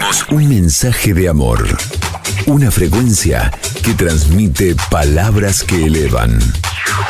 Emitimos un mensaje de amor. Una frecuencia que transmite palabras que elevan.